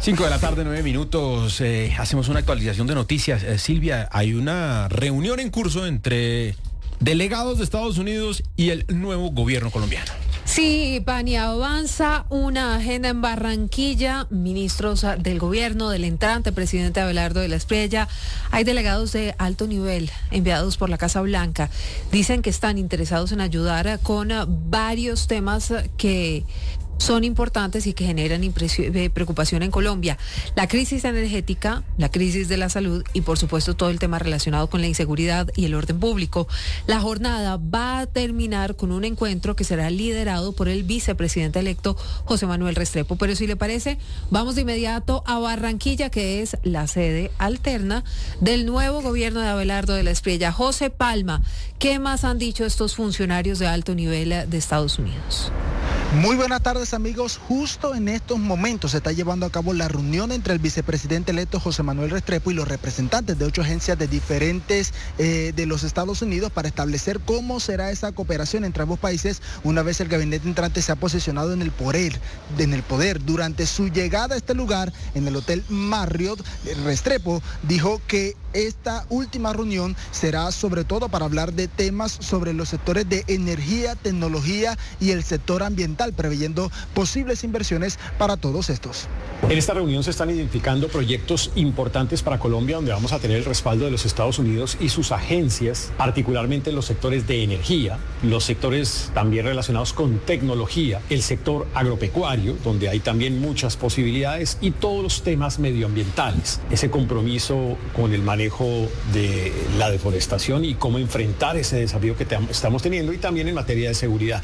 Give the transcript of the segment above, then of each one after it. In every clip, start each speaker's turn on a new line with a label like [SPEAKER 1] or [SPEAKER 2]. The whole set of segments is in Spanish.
[SPEAKER 1] 5 de la tarde, 9 minutos. Hacemos una actualización de noticias. Silvia, hay una reunión en curso entre delegados de Estados Unidos y el nuevo gobierno colombiano.
[SPEAKER 2] Sí, Pani, avanza una agenda en Barranquilla. Ministros del gobierno, del entrante presidente Abelardo de la Espriella, hay delegados de alto nivel enviados por la Casa Blanca. Dicen que están interesados en ayudar con varios temas que son importantes y que generan preocupación en Colombia. La crisis energética, la crisis de la salud y por supuesto todo el tema relacionado con la inseguridad y el orden público. La jornada va a terminar con un encuentro que será liderado por el vicepresidente electo José Manuel Restrepo. Pero si le parece, vamos de inmediato a Barranquilla, que es la sede alterna del nuevo gobierno de Abelardo de la Espriella. José Palma, ¿qué más han dicho estos funcionarios de alto nivel de Estados Unidos?
[SPEAKER 3] Muy buenas tardes, amigos. Justo en estos momentos se está llevando a cabo la reunión entre el vicepresidente electo José Manuel Restrepo y los representantes de 8 agencias de diferentes de los Estados Unidos para establecer cómo será esa cooperación entre ambos países una vez el gabinete entrante se ha posicionado en el poder. Durante su llegada a este lugar, en el Hotel Marriott, Restrepo dijo que esta última reunión será sobre todo para hablar de temas sobre los sectores de energía, tecnología y el sector ambiental, preveyendo posibles inversiones para todos estos.
[SPEAKER 4] En esta reunión se están identificando proyectos importantes para Colombia, donde vamos a tener el respaldo de los Estados Unidos y sus agencias, particularmente en los sectores de energía, los sectores también relacionados con tecnología, el sector agropecuario, donde hay también muchas posibilidades, y todos los temas medioambientales. Ese compromiso con el manejo de la deforestación y cómo enfrentar ese desafío que estamos teniendo, y también en materia de seguridad.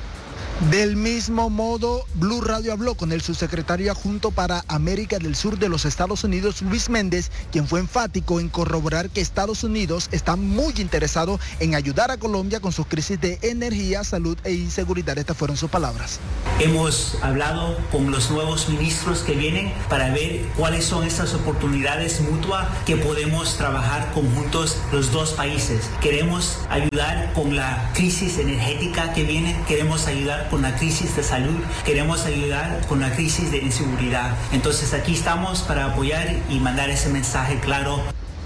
[SPEAKER 3] Del mismo modo, Blue Radio habló con el subsecretario adjunto para América del Sur de los Estados Unidos, Luis Méndez, quien fue enfático en corroborar que Estados Unidos está muy interesado en ayudar a Colombia con sus crisis de energía, salud e inseguridad. Estas fueron sus palabras.
[SPEAKER 5] Hemos hablado con los nuevos ministros que vienen para ver cuáles son estas oportunidades mutuas que podemos trabajar conjuntos los dos países. Queremos ayudar con la crisis energética que viene, queremos ayudar con la crisis de salud, queremos ayudar con la crisis de inseguridad. Entonces aquí estamos para apoyar y mandar ese mensaje claro.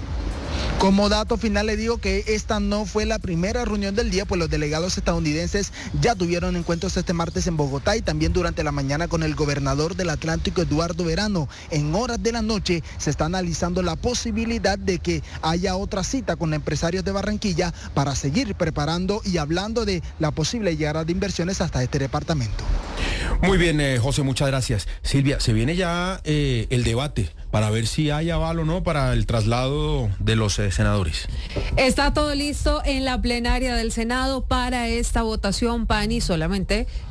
[SPEAKER 3] Como dato final le digo que esta no fue la primera reunión del día, pues los delegados estadounidenses ya tuvieron encuentros este martes en Bogotá y también durante la mañana con el gobernador del Atlántico, Eduardo Verano. En horas de la noche se está analizando la posibilidad de que haya otra cita con empresarios de Barranquilla para seguir preparando y hablando de la posible llegada de inversiones hasta este departamento.
[SPEAKER 1] Muy bien, José, muchas gracias. Silvia, se viene ya el debate para ver si hay aval o no para el traslado de los senadores.
[SPEAKER 2] Está todo listo en la plenaria del Senado para esta votación, Pani, solamente